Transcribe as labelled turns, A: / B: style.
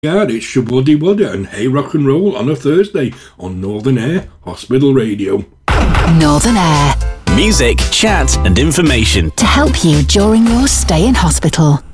A: Yeah, it's Shabuddy Wudda and Hey Rock and Roll on a Thursday on Northern Air Hospital Radio.
B: Northern Air.
C: Music, chat and information
B: to help you during your stay in hospital.